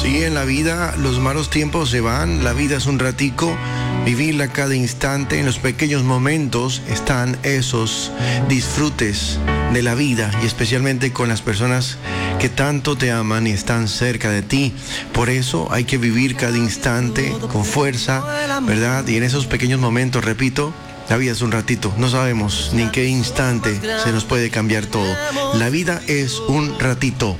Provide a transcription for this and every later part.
Sí, en la vida los malos tiempos se van, la vida es un ratico, vivirla cada instante, en los pequeños momentos están esos disfrutes de la vida y especialmente con las personas que tanto te aman y están cerca de ti. Por eso hay que vivir cada instante con fuerza, ¿verdad? Y en esos pequeños momentos, repito, la vida es un ratito, no sabemos ni en qué instante se nos puede cambiar todo. La vida es un ratito.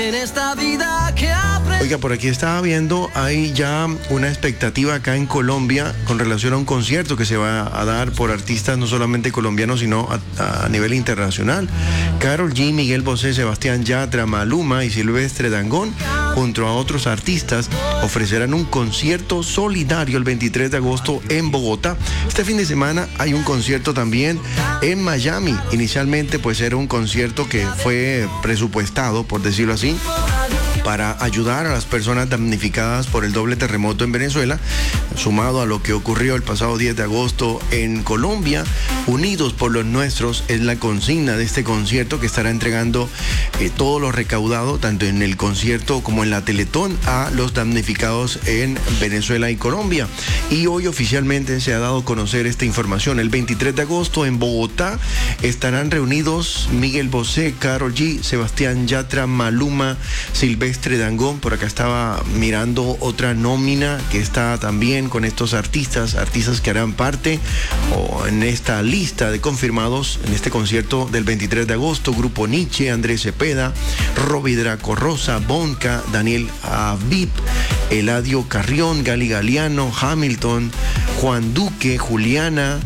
Oiga, por aquí estaba viendo, hay ya una expectativa acá en Colombia con relación a un concierto que se va a dar por artistas no solamente colombianos, sino a nivel internacional. Karol G, Miguel Bosé, Sebastián Yatra, Maluma y Silvestre Dangond, junto a otros artistas, ofrecerán un concierto solidario el 23 de agosto en Bogotá. Este fin de semana hay un concierto también en Miami. Inicialmente pues era un concierto que fue presupuestado, por decirlo así, para ayudar a las personas damnificadas por el doble terremoto en Venezuela, sumado a lo que ocurrió el pasado 10 de agosto en Colombia. Unidos por los nuestros es la consigna de este concierto que estará entregando todo lo recaudado, tanto en el concierto como en la Teletón, a los damnificados en Venezuela y Colombia. Y hoy oficialmente se ha dado a conocer esta información. El 23 de agosto en Bogotá estarán reunidos Miguel Bosé, Karol G, Sebastián Yatra, Maluma, Silvestre Dangond. Por acá estaba mirando otra nómina que está también con estos artistas que harán parte o en esta lista de confirmados en este concierto del 23 de agosto. Grupo Nietzsche, Andrés Cepeda, Robbie Draco Rosa, Bonca, Daniel Aviv, Eladio Carrión, Gali Galiano, Hamilton, Juan Duque, Juliana,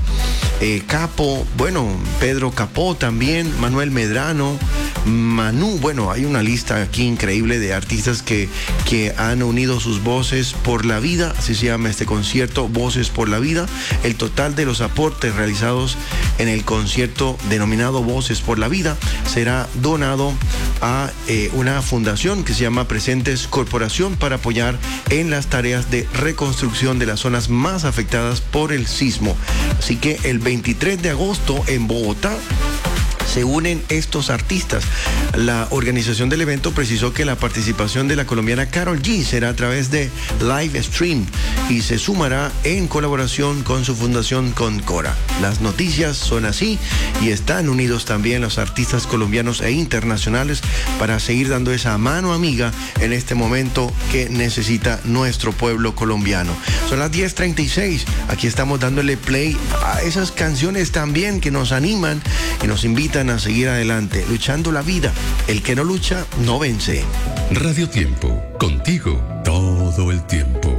Capo, bueno, Pedro Capó también, Manuel Medrano, Manu. Bueno, hay una lista aquí increíble de artistas que han unido sus voces por la vida, así se llama este concierto, Voces por la Vida. El total de los aportes realizados en el concierto denominado Voces por la Vida será donado a una fundación que se llama Presentes Corporación para apoyar en las tareas de reconstrucción de las zonas más afectadas por el sismo. Así que el 23 de agosto en Bogotá se unen estos artistas. La organización del evento precisó que la participación de la colombiana Karol G será a través de live stream y se sumará en colaboración con su fundación Concora. Las noticias son así y están unidos también los artistas colombianos e internacionales para seguir dando esa mano amiga en este momento que necesita nuestro pueblo colombiano. Son las 10:36. Aquí estamos dándole play a esas canciones también que nos animan y nos invitan a seguir adelante, luchando la vida. El que no lucha, no vence. Radio Tiempo, contigo todo el tiempo.